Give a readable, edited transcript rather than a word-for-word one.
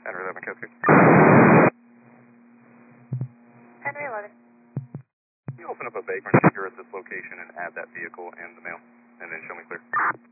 Henry 11, code 3. Henry 11. Can you open up a vagrant here at this location and add that vehicle in the mail, and then show me clear?